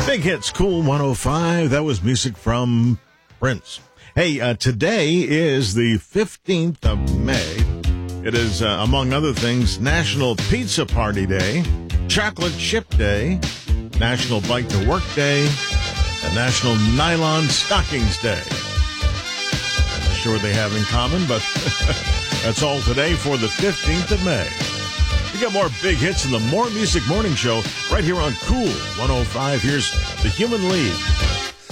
Big Hits, Cool 105. That was music from Prince. Hey, today is the 15th of May. It is, among other things, National Pizza Party Day, Chocolate Chip Day, National Bike to Work Day, and National Nylon Stockings Day. I'm not sure what they have in common, but that's all today for the 15th of May. We got more big hits in the More Music Morning Show right here on Cool 105. Here's The Human League.